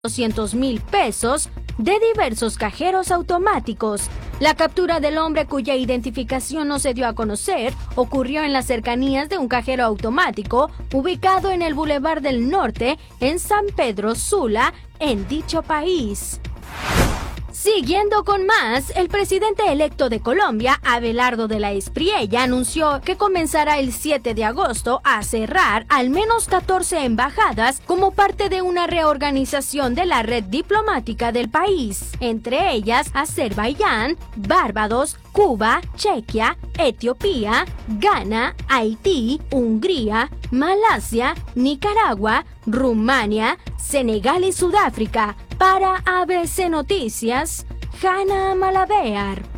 200,000 pesos de diversos cajeros automáticos. La captura del hombre, cuya identificación no se dio a conocer, ocurrió en las cercanías de un cajero automático ubicado en el Boulevard del Norte, en San Pedro Sula, en dicho país. Siguiendo con más, el presidente electo de Colombia, Abelardo de la Espriella, anunció que comenzará el 7 de agosto a cerrar al menos 14 embajadas como parte de una reorganización de la red diplomática del país, entre ellas Azerbaiyán, Barbados, Cuba, Chequia, Etiopía, Ghana, Haití, Hungría, Malasia, Nicaragua, Rumania, Senegal y Sudáfrica. Para ABC Noticias, Hanna Malabear.